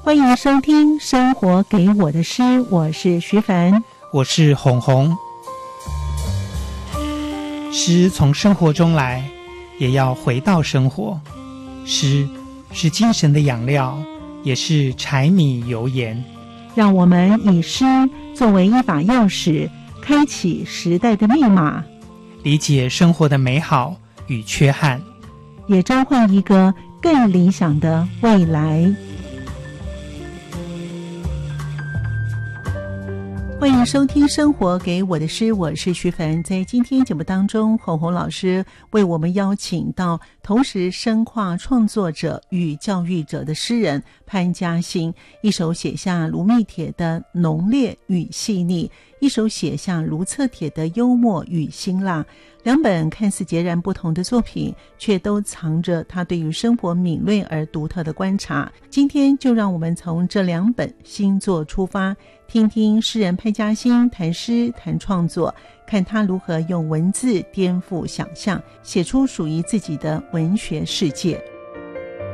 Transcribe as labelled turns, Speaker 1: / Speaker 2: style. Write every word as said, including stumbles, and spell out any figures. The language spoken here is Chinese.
Speaker 1: 欢迎收听生活给我的诗，我是徐凡，
Speaker 2: 我是红红。诗从生活中来，也要回到生活。诗是精神的养料，也是柴米油盐。
Speaker 1: 让我们以诗作为一把钥匙，开启时代的密码，
Speaker 2: 理解生活的美好与缺憾，
Speaker 1: 也召唤一个更理想的未来。欢迎收听生活给我的诗，我是徐凡。在今天节目当中，红红老师为我们邀请到同时身跨创作者与教育者的诗人潘嘉兴，一手写下卢密铁的浓烈与细腻，一手写下卢策铁的幽默与辛辣。两本看似截然不同的作品，却都藏着他对于生活敏锐而独特的观察。今天就让我们从这两本新作出发，听听诗人潘嘉兴谈诗谈创作，看他如何用文字颠覆想象，写出属于自己的文学世界。